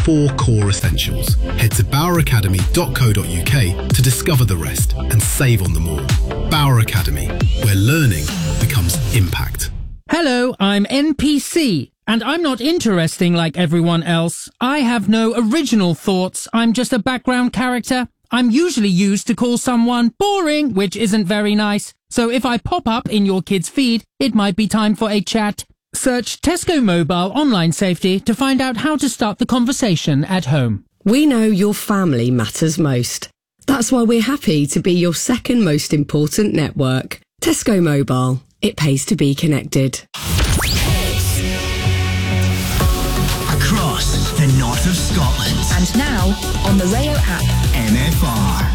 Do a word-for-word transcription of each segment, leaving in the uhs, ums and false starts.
four core essentials. Head to bauer academy dot co dot uk to discover the rest and save on them all. Bauer Academy, where learning becomes impact. Hello, I'm N P C, and I'm not interesting like everyone else. I have no original thoughts. I'm just a background character. I'm usually used to call someone boring, which isn't very nice. So if I pop up in your kid's feed, it might be time for a chat. Search Tesco Mobile Online Safety to find out how to start the conversation at home. We know your family matters most. That's why we're happy to be your second most important network. Tesco Mobile. It pays to be connected. Across the north of Scotland. And now on the Rayo app. M F R.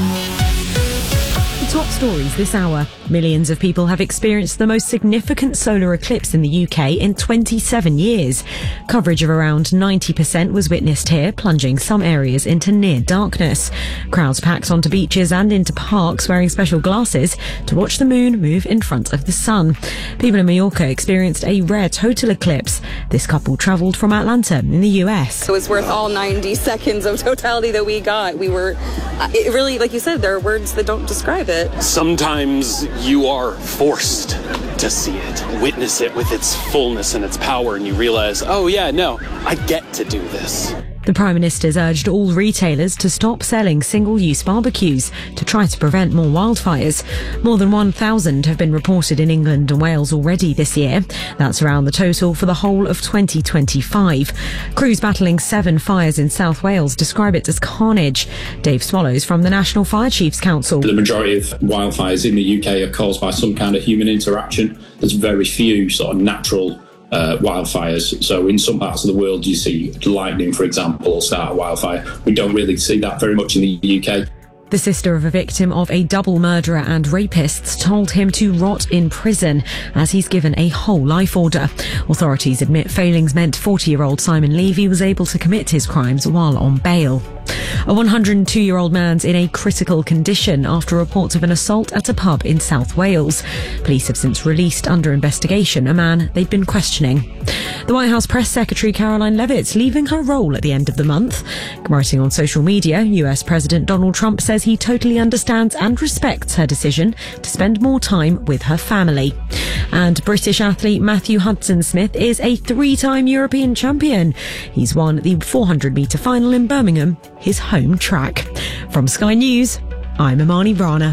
Top stories this hour. Millions of people have experienced the most significant solar eclipse in the U K in twenty-seven years. Coverage of around ninety percent was witnessed here, plunging some areas into near darkness. Crowds packed onto beaches and into parks wearing special glasses to watch the moon move in front of the sun. People in Mallorca experienced a rare total eclipse. This couple travelled from Atlanta in the U S. It was worth all ninety seconds of totality that we got. We were, it really, like you said, there are words that don't describe it. Sometimes you are forced to see it, witness it with its fullness and its power, and you realize, oh yeah, no, I get to do this. The Prime Minister's urged all retailers to stop selling single-use barbecues to try to prevent more wildfires. More than one thousand have been reported in England and Wales already this year. That's around the total for the whole of twenty twenty-five. Crews battling seven fires in South Wales describe it as carnage. Dave Swallows from the National Fire Chiefs Council. The majority of wildfires in the U K are caused by some kind of human interaction. There's very few sort of natural Uh, wildfires. So in some parts of the world you see lightning, for example, start a wildfire. We don't really see that very much in the U K. The sister of a victim of a double murderer and rapists told him to rot in prison as he's given a whole life order. Authorities admit failings meant forty-year-old Simon Levy was able to commit his crimes while on bail. A one hundred two-year-old man's in a critical condition after reports of an assault at a pub in South Wales. Police have since released under investigation a man they'd been questioning. The White House Press Secretary Caroline Leavitt's leaving her role at the end of the month. Writing on social media, U S President Donald Trump says he totally understands and respects her decision to spend more time with her family. And British athlete Matthew Hudson-Smith is a three-time European champion. He's won the four hundred metre final in Birmingham, his home track. From Sky News, I'm Imani Brana.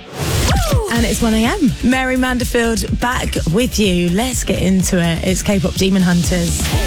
And it's one a.m. Mary Manderfield back with you. Let's get into it. It's K-pop Demon Hunters.